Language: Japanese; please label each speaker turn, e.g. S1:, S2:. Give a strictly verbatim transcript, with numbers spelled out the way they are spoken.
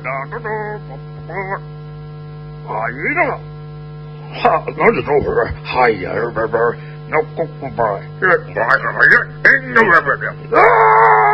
S1: 啊，一个，哈，那就都是，哎呀，不不，那不不不，这我这人，那不不不啊。